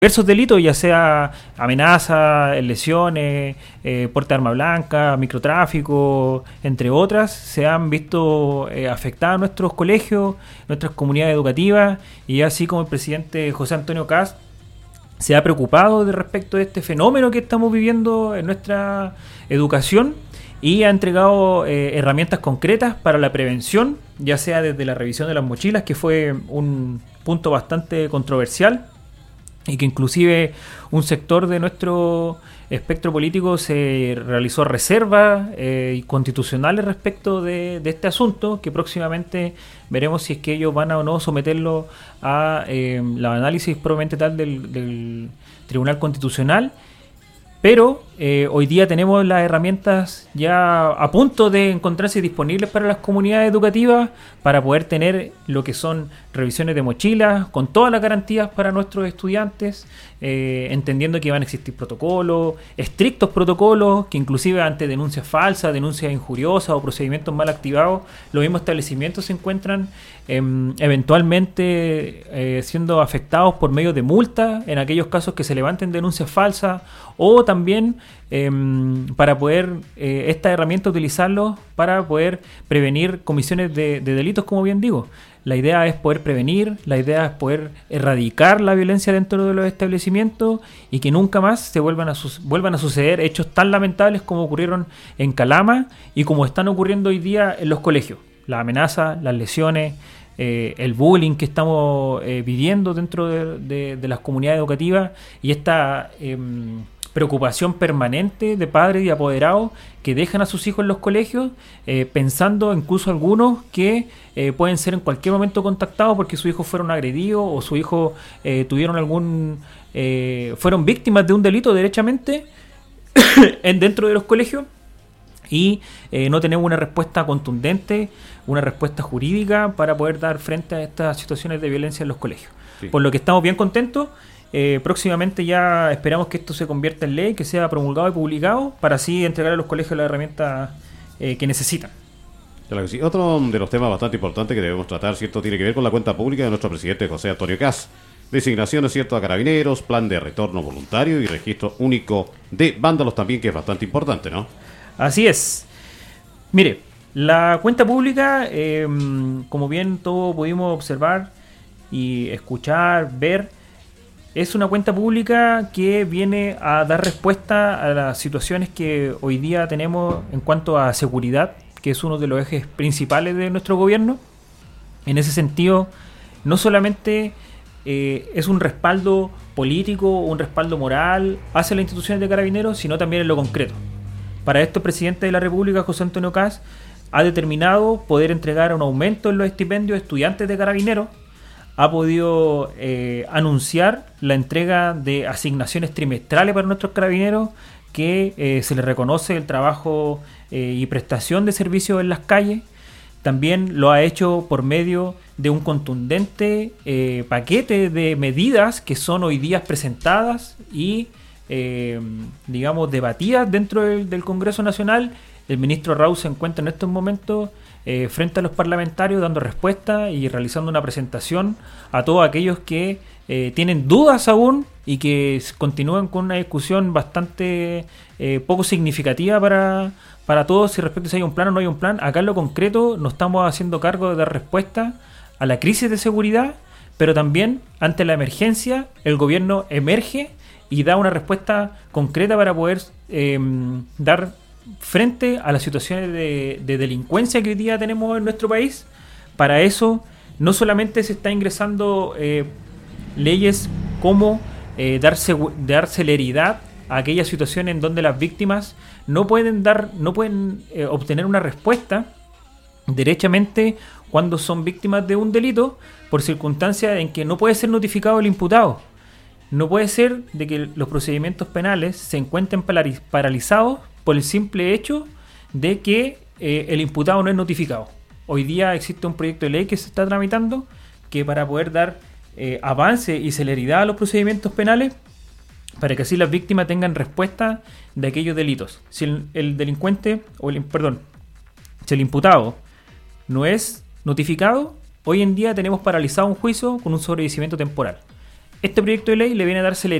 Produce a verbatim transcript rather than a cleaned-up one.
diversos delitos, ya sea amenaza, lesiones, eh, porte de arma blanca, microtráfico, entre otras, se han visto eh, afectadas nuestros colegios, nuestras comunidades educativas, y así como el presidente José Antonio Kast se ha preocupado de respecto de este fenómeno que estamos viviendo en nuestra educación y ha entregado eh, herramientas concretas para la prevención, ya sea desde la revisión de las mochilas, que fue un punto bastante controversial, y que inclusive un sector de nuestro espectro político se realizó reservas eh, constitucionales respecto de, de este asunto, que próximamente veremos si es que ellos van a o no someterlo a eh, la análisis probablemente tal del, del Tribunal Constitucional. Pero eh, hoy día tenemos las herramientas ya a punto de encontrarse disponibles para las comunidades educativas para poder tener lo que son revisiones de mochilas con todas las garantías para nuestros estudiantes, eh, entendiendo que van a existir protocolos, estrictos protocolos, que inclusive ante denuncias falsas, denuncias injuriosas o procedimientos mal activados, los mismos establecimientos se encuentran eh, eventualmente eh, siendo afectados por medio de multas en aquellos casos que se levanten denuncias falsas, o también eh, para poder eh, esta herramienta utilizarlo para poder prevenir comisiones de, de delitos, como bien digo. La idea es poder prevenir, la idea es poder erradicar la violencia dentro de los establecimientos y que nunca más se vuelvan a, su- vuelvan a suceder hechos tan lamentables como ocurrieron en Calama y como están ocurriendo hoy día en los colegios. La amenaza, las lesiones, eh, el bullying que estamos eh, viviendo dentro de, de- de las comunidades educativas y esta eh, preocupación permanente de padres y apoderados que dejan a sus hijos en los colegios eh, pensando incluso algunos que eh, pueden ser en cualquier momento contactados porque sus hijos fueron agredidos o sus hijos eh, tuvieron algún eh, fueron víctimas de un delito derechamente en dentro de los colegios y eh, no tenemos una respuesta contundente, una respuesta jurídica para poder dar frente a estas situaciones de violencia en los colegios. Sí. Por lo que estamos bien contentos. Eh, próximamente ya esperamos que esto se convierta en ley, que sea promulgado y publicado para así entregar a los colegios las herramientas eh, que necesitan. Claro que sí. Otro de los temas bastante importantes que debemos tratar, ¿cierto?, tiene que ver con la cuenta pública de nuestro presidente José Antonio Kast. Designaciones, ¿cierto?, a carabineros, plan de retorno voluntario y registro único de vándalos también, que es bastante importante, ¿no? Así es. Mire, la cuenta pública, eh, como bien todos pudimos observar y escuchar, ver, es una cuenta pública que viene a dar respuesta a las situaciones que hoy día tenemos en cuanto a seguridad, que es uno de los ejes principales de nuestro gobierno. En ese sentido, no solamente eh, es un respaldo político, un respaldo moral hacia las instituciones de carabineros, sino también en lo concreto. Para esto, el presidente de la República, José Antonio Kast, ha determinado poder entregar un aumento en los estipendios de estudiantes de carabineros. Ha podido eh, anunciar la entrega de asignaciones trimestrales para nuestros carabineros, que eh, se les reconoce el trabajo eh, y prestación de servicios en las calles. También lo ha hecho por medio de un contundente eh, paquete de medidas que son hoy día presentadas y, eh, digamos, debatidas dentro del, del Congreso Nacional. El ministro Raúl se encuentra en estos momentos Eh, frente a los parlamentarios dando respuesta y realizando una presentación a todos aquellos que eh, tienen dudas aún y que continúan con una discusión bastante eh, poco significativa para, para todos si respecto a si hay un plan o no hay un plan. Acá en lo concreto nos estamos haciendo cargo de dar respuesta a la crisis de seguridad, pero también ante la emergencia el gobierno emerge y da una respuesta concreta para poder eh, dar frente a las situaciones de, de delincuencia que hoy día tenemos en nuestro país. Para eso no solamente se está ingresando eh, leyes como eh, dar, segu- dar celeridad a aquellas situaciones en donde las víctimas no pueden dar, no pueden eh, obtener una respuesta derechamente cuando son víctimas de un delito por circunstancias en que no puede ser notificado el imputado. No puede ser de que los procedimientos penales se encuentren paraliz- paralizados por el simple hecho de que eh, el imputado no es notificado. Hoy día existe un proyecto de ley que se está tramitando que para poder dar eh, avance y celeridad a los procedimientos penales, para que así las víctimas tengan respuesta de aquellos delitos. Si el, el delincuente, o el, perdón, si el imputado no es notificado, hoy en día tenemos paralizado un juicio con un sobreseimiento temporal. este proyecto de ley le viene a dar celeridad